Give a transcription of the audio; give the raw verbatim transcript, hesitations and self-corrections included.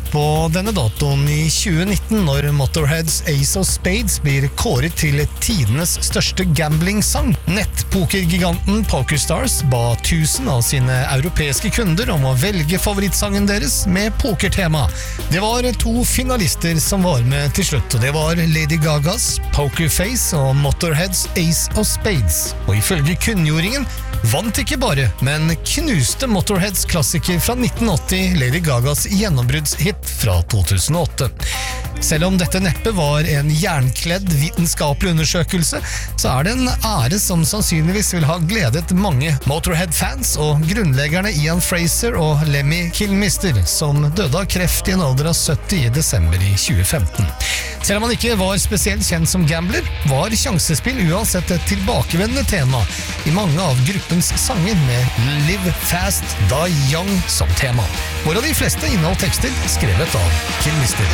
på denne datoen i tjue nitten når Motorheads Ace of Spades blir kåret til tidenes største gambling-sang. Nettpokergiganten PokerStars ba tusen av sine europeiske kunder om å velge favorittsangen deres med pokertema. Det var to finalister som var med til slutt, og det var Lady Gagas Pokerface og Motorheads Ace of Spades. Og ifølge kunngjordingen vant ikke bare, men knuste Motorheads klassiker fra nitten åtti, Lady Gagas gjennombruddshit fra to tusen og åtte. Selv om dette neppe var en jernkledd vitenskapelig undersøkelse, så er det en ære som sannsynligvis vil ha gledet mange Motorhead-fans og grunnleggerne Ian Fraser og Lemmy Kilmister, som døde av kreft i en alder av sytti i desember i tjue femten. Selv om han ikke var spesielt kjent som gambler, var sjansespill uansett et tilbakevendende tema i mange av gruppens sanger med Live Fast, Die Young som tema, hvorav de fleste inneholdt tekster skrevet av Kilmister.